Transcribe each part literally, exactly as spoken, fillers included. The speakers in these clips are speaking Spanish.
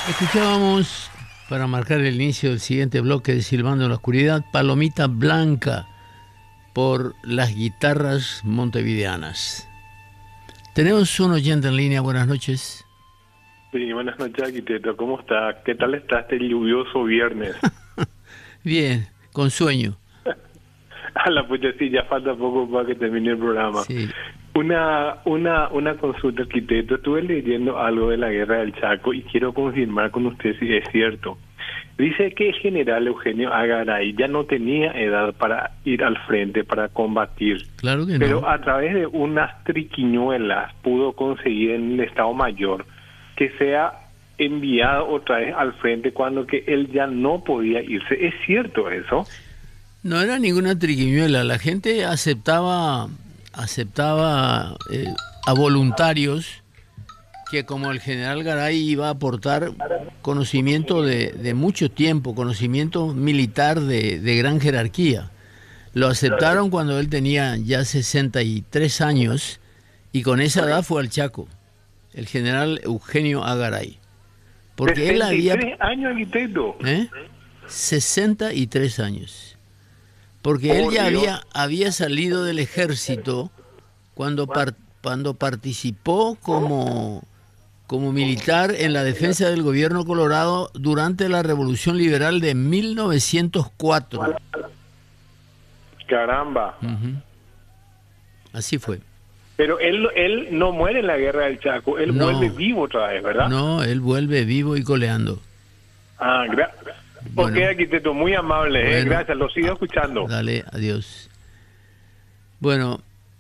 Escuchábamos, para marcar el inicio del siguiente bloque de Silbando en la Oscuridad, Palomita Blanca por las guitarras montevideanas. Tenemos un oyente en línea, buenas noches. Sí, buenas noches, arquitecto. ¿Cómo está? ¿Qué tal está este lluvioso viernes? Bien, con sueño. A la pucha, sí, ya falta poco para que termine el programa. Sí. Una, una, una consulta, arquitecto. Estuve leyendo algo de la Guerra del Chaco y quiero confirmar con usted si es cierto. Dice que el general Eugenio Agaray ya no tenía edad para ir al frente, para combatir. Claro que no. Pero a través de unas triquiñuelas pudo conseguir en el Estado Mayor que sea enviado otra vez al frente cuando que él ya no podía irse. ¿Es cierto eso? No era ninguna triquiñuela. La gente aceptaba, aceptaba eh, a voluntarios que, como el general Garay iba a aportar conocimiento de, de mucho tiempo, conocimiento militar de, de gran jerarquía. Lo aceptaron cuando él tenía ya sesenta y tres años y con esa edad fue al Chaco, el general Eugenio Agaray. Porque él había... sesenta y tres años, arquitecto. ¿Eh? sesenta y tres años. Porque él ya había, había salido del ejército cuando, par, cuando participó como... como militar en la defensa del gobierno colorado durante la Revolución Liberal de mil novecientos cuatro. Caramba. Uh-huh. Así fue. Pero él él no muere en la Guerra del Chaco, él No. vuelve vivo otra vez, ¿verdad? No, él vuelve vivo y coleando. Ah, gracias. Bueno. Ok, arquitecto, muy amable, Bueno. eh, gracias, lo sigo escuchando. Dale, adiós. Bueno,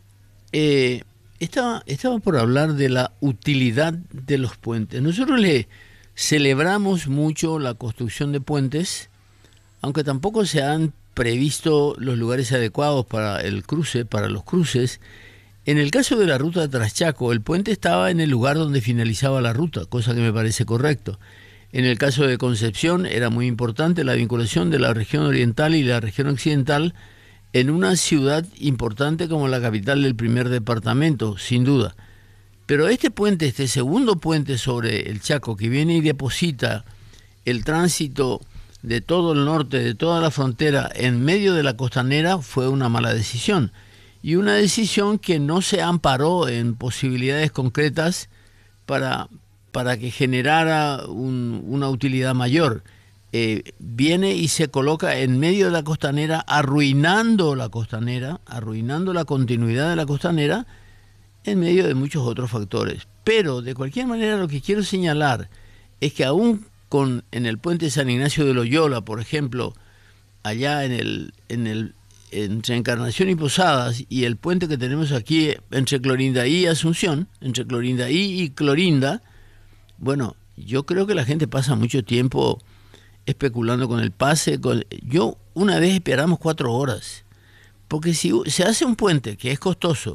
eh, estaba, estaba por hablar de la utilidad de los puentes. Nosotros le celebramos mucho la construcción de puentes, aunque tampoco se han previsto los lugares adecuados para el cruce, para los cruces. En el caso de la ruta de Traschaco, el puente estaba en el lugar donde finalizaba la ruta, cosa que me parece correcto. En el caso de Concepción era muy importante la vinculación de la región oriental y la región occidental en una ciudad importante como la capital del primer departamento, sin duda. Pero este puente, este segundo puente sobre el Chaco, que viene y deposita el tránsito de todo el norte, de toda la frontera, en medio de la costanera, fue una mala decisión. Y una decisión que no se amparó en posibilidades concretas para... para que generara un, una utilidad mayor. Eh, viene y se coloca en medio de la costanera, arruinando la costanera, arruinando la continuidad de la costanera, en medio de muchos otros factores. Pero, de cualquier manera, lo que quiero señalar es que aún con, en el puente San Ignacio de Loyola, por ejemplo, allá en el, en el, entre Encarnación y Posadas, y el puente que tenemos aquí entre Clorindaí y Asunción, entre Clorindaí y Clorinda, bueno, yo creo que la gente pasa mucho tiempo especulando con el pase. Con... Yo una vez esperamos cuatro horas, porque si se hace un puente que es costoso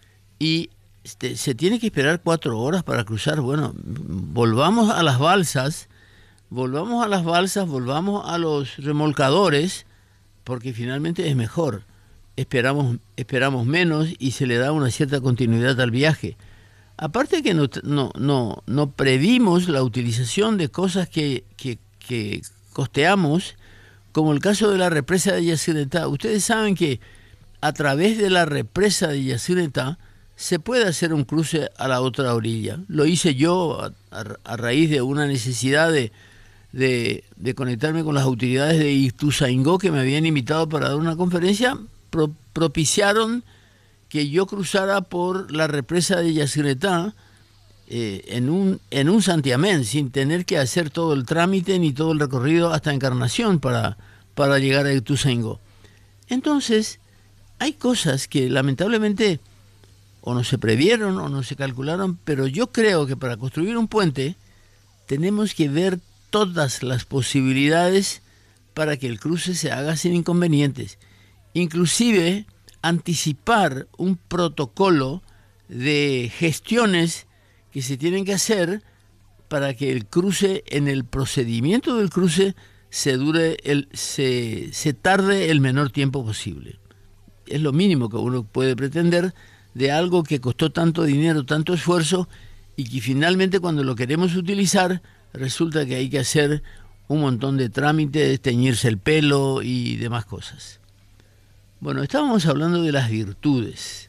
y este, se tiene que esperar cuatro horas para cruzar, bueno, volvamos a las balsas, volvamos a las balsas, volvamos a los remolcadores, porque finalmente es mejor. Esperamos, esperamos menos y se le da una cierta continuidad al viaje. Aparte que no, no, no, no previmos la utilización de cosas que, que, que costeamos, como el caso de la represa de Yacyretá. Ustedes saben que a través de la represa de Yacyretá se puede hacer un cruce a la otra orilla. Lo hice yo a, a, a raíz de una necesidad de, de, de conectarme con las autoridades de Ituzaingó, que me habían invitado para dar una conferencia. Pro, propiciaron que yo cruzara por la represa de Yacyretá eh, en un en un santiamén, sin tener que hacer todo el trámite ni todo el recorrido hasta Encarnación para, para llegar a Ituzaingó. Entonces, hay cosas que lamentablemente o no se previeron o no se calcularon, pero yo creo que para construir un puente tenemos que ver todas las posibilidades para que el cruce se haga sin inconvenientes. Inclusive anticipar un protocolo de gestiones que se tienen que hacer para que el cruce, en el procedimiento del cruce, se dure el, se, se tarde el menor tiempo posible. Es lo mínimo que uno puede pretender de algo que costó tanto dinero, tanto esfuerzo, y que finalmente cuando lo queremos utilizar resulta que hay que hacer un montón de trámites, teñirse el pelo y demás cosas. Bueno, estábamos hablando de las virtudes.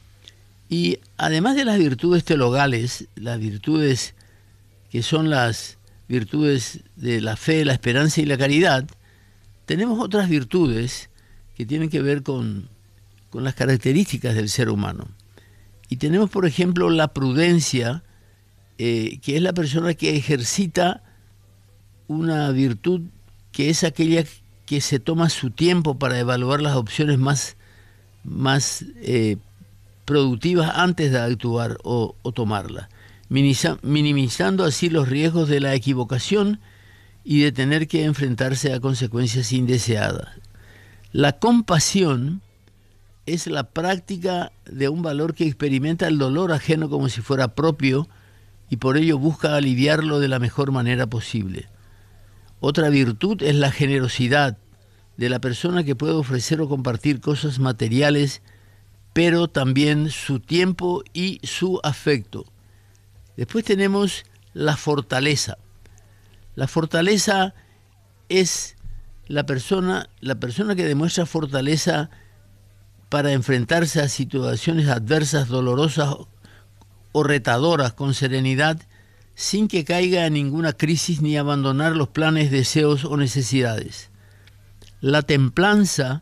Y además de las virtudes teologales, las virtudes que son las virtudes de la fe, la esperanza y la caridad, tenemos otras virtudes que tienen que ver con, con las características del ser humano. Y tenemos, por ejemplo, la prudencia, eh, que es la persona que ejercita una virtud que es aquella que se toma su tiempo para evaluar las opciones más, más eh, productivas antes de actuar o, o tomarla, minimizando así los riesgos de la equivocación y de tener que enfrentarse a consecuencias indeseadas. La compasión es la práctica de un valor que experimenta el dolor ajeno como si fuera propio y por ello busca aliviarlo de la mejor manera posible. Otra virtud es la generosidad de la persona que puede ofrecer o compartir cosas materiales, pero también su tiempo y su afecto. Después tenemos la fortaleza. La fortaleza es la persona, la persona que demuestra fortaleza para enfrentarse a situaciones adversas, dolorosas o retadoras con serenidad, sin que caiga en ninguna crisis ni abandonar los planes, deseos o necesidades. La templanza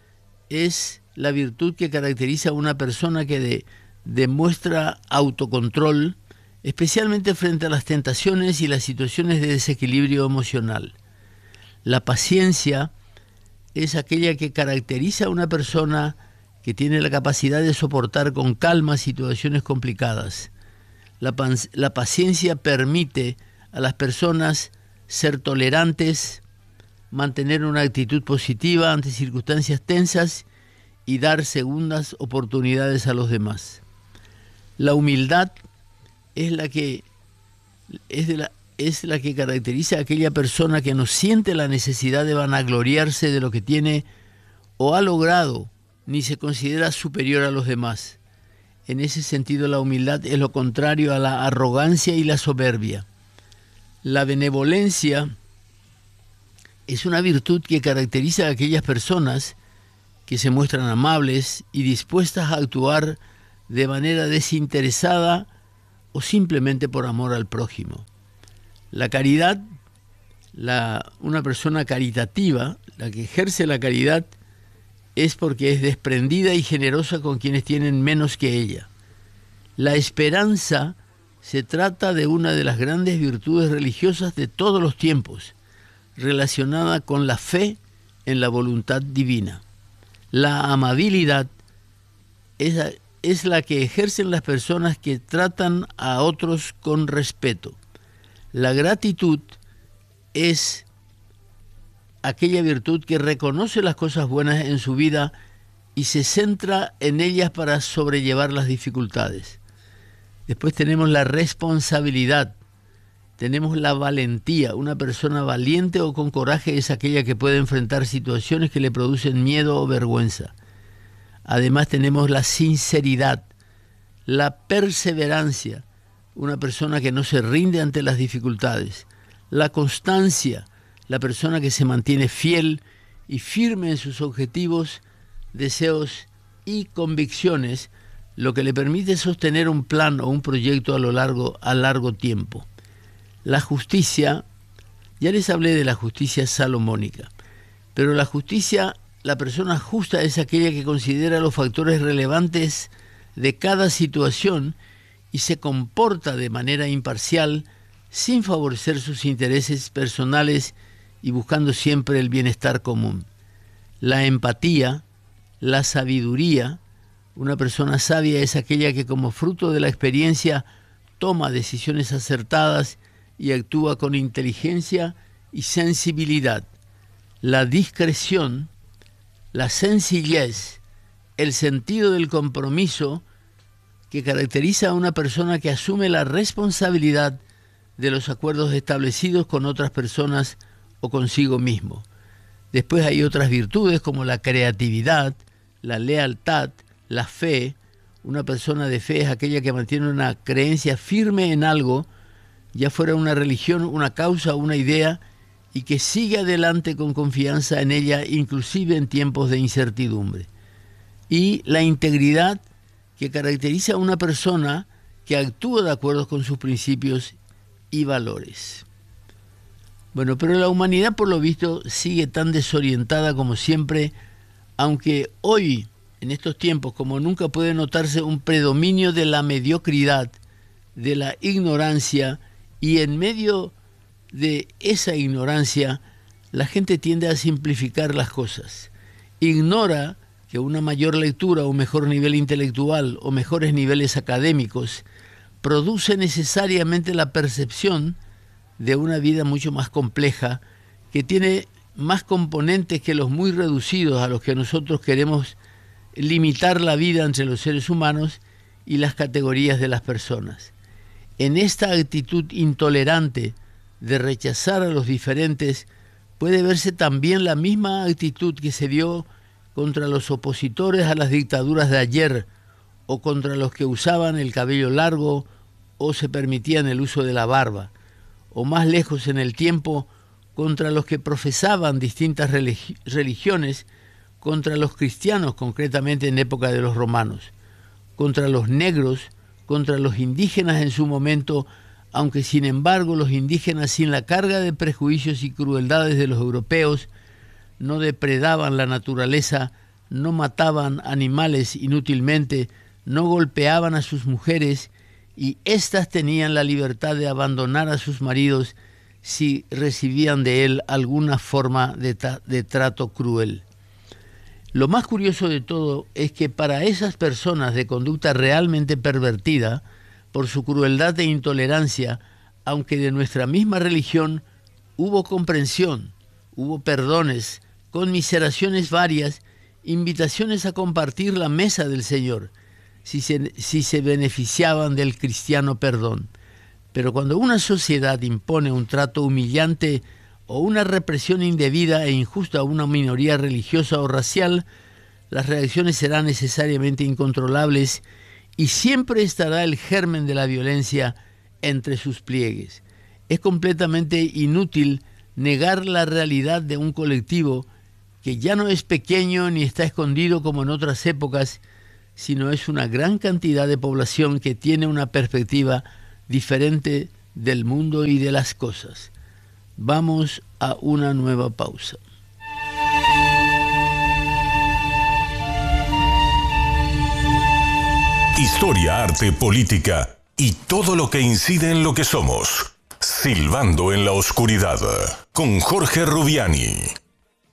es la virtud que caracteriza a una persona que de, demuestra autocontrol, especialmente frente a las tentaciones y las situaciones de desequilibrio emocional. La paciencia es aquella que caracteriza a una persona que tiene la capacidad de soportar con calma situaciones complicadas. La, la paciencia permite a las personas ser tolerantes, mantener una actitud positiva ante circunstancias tensas y dar segundas oportunidades a los demás. La humildad es la que es, de la, es la que caracteriza a aquella persona que no siente la necesidad de vanagloriarse de lo que tiene o ha logrado, ni se considera superior a los demás. En ese sentido, la humildad es lo contrario a la arrogancia y la soberbia. La benevolencia es una virtud que caracteriza a aquellas personas que se muestran amables y dispuestas a actuar de manera desinteresada o simplemente por amor al prójimo. La caridad, la, una persona caritativa, la que ejerce la caridad, es porque es desprendida y generosa con quienes tienen menos que ella. La esperanza se trata de una de las grandes virtudes religiosas de todos los tiempos, relacionada con la fe en la voluntad divina. La amabilidad es, es la que ejercen las personas que tratan a otros con respeto. La gratitud es aquella virtud que reconoce las cosas buenas en su vida y se centra en ellas para sobrellevar las dificultades. Después tenemos la responsabilidad, tenemos la valentía. Una persona valiente o con coraje es aquella que puede enfrentar situaciones que le producen miedo o vergüenza. Además tenemos la sinceridad, la perseverancia, una persona que no se rinde ante las dificultades, la constancia, la persona que se mantiene fiel y firme en sus objetivos, deseos y convicciones, lo que le permite sostener un plan o un proyecto a lo largo, a largo tiempo. La justicia, ya les hablé de la justicia salomónica, pero la justicia, la persona justa es aquella que considera los factores relevantes de cada situación y se comporta de manera imparcial, sin favorecer sus intereses personales y buscando siempre el bienestar común. La empatía, la sabiduría, una persona sabia es aquella que como fruto de la experiencia toma decisiones acertadas y actúa con inteligencia y sensibilidad. La discreción, la sencillez, el sentido del compromiso que caracteriza a una persona que asume la responsabilidad de los acuerdos establecidos con otras personas o consigo mismo. Después hay otras virtudes como la creatividad, la lealtad, la fe. Una persona de fe es aquella que mantiene una creencia firme en algo, ya fuera una religión, una causa, una idea, y que sigue adelante con confianza en ella, inclusive en tiempos de incertidumbre. Y la integridad que caracteriza a una persona que actúa de acuerdo con sus principios y valores. Bueno, pero la humanidad, por lo visto, sigue tan desorientada como siempre, aunque hoy, en estos tiempos, como nunca, puede notarse un predominio de la mediocridad, de la ignorancia, y en medio de esa ignorancia, la gente tiende a simplificar las cosas. Ignora que una mayor lectura, un mejor nivel intelectual o mejores niveles académicos produce necesariamente la percepción de una vida mucho más compleja, que tiene más componentes que los muy reducidos a los que nosotros queremos limitar la vida entre los seres humanos y las categorías de las personas. En esta actitud intolerante de rechazar a los diferentes puede verse también la misma actitud que se dio contra los opositores a las dictaduras de ayer, o contra los que usaban el cabello largo o se permitían el uso de la barba, o más lejos en el tiempo, contra los que profesaban distintas religi- religiones, contra los cristianos, concretamente en época de los romanos, contra los negros, contra los indígenas en su momento, aunque sin embargo los indígenas, sin la carga de prejuicios y crueldades de los europeos, no depredaban la naturaleza, no mataban animales inútilmente, no golpeaban a sus mujeres, y éstas tenían la libertad de abandonar a sus maridos si recibían de él alguna forma de, ta- de trato cruel. Lo más curioso de todo es que para esas personas de conducta realmente pervertida, por su crueldad e intolerancia, aunque de nuestra misma religión, hubo comprensión, hubo perdones, conmiseraciones varias, invitaciones a compartir la mesa del Señor, si se, si se beneficiaban del cristiano perdón. Pero cuando una sociedad impone un trato humillante o una represión indebida e injusta a una minoría religiosa o racial, las reacciones serán necesariamente incontrolables y siempre estará el germen de la violencia entre sus pliegues. Es completamente inútil negar la realidad de un colectivo que ya no es pequeño ni está escondido como en otras épocas, sino es una gran cantidad de población que tiene una perspectiva diferente del mundo y de las cosas. Vamos a una nueva pausa. Historia, arte, política y todo lo que incide en lo que somos. Silbando en la oscuridad con Jorge Rubiani.